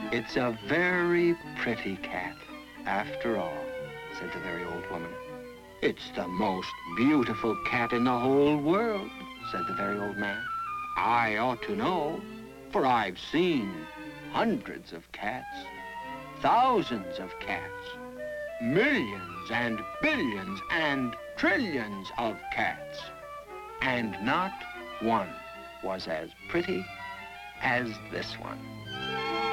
It's a very pretty cat, after all, said the very old woman. It's the most beautiful cat in the whole world, said the very old man. I ought to know, for I've seen hundreds of cats, thousands of cats, millions and billions and trillions of cats, and not one was as pretty as this one.